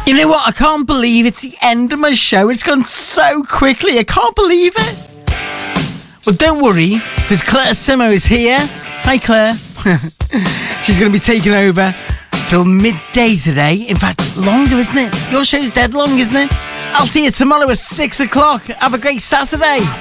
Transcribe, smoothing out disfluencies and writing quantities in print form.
You know what? I can't believe it's the end of my show. It's gone so quickly. I can't believe it. Well, don't worry, because Claire Simo is here. Hi, Claire. She's going to be taking over till midday today. In fact, longer, isn't it? Your show's dead long, isn't it? I'll see you tomorrow at 6 o'clock. Have a great Saturday.